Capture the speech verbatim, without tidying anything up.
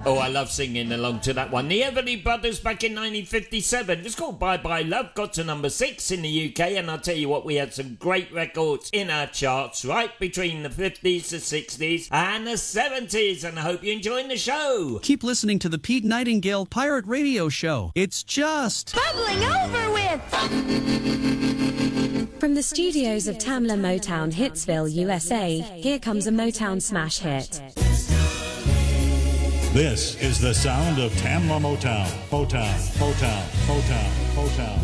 Oh, I love singing along to that one. The Everly Brothers back in nineteen fifty-seven. It was called Bye Bye Love. Got to number six in the U K. And I'll tell you what, we had some great records in our charts right between the fifties, the sixties and the seventies. And I hope you're enjoying the show. Keep listening to the Pete Nightingale Pirate Radio Show. It's just bubbling over with. From the studios of Tamla Motown Hitsville, U S A, here comes a Motown smash hit. This is the sound of Tamla Motown. Motown, Motown, Motown, Motown.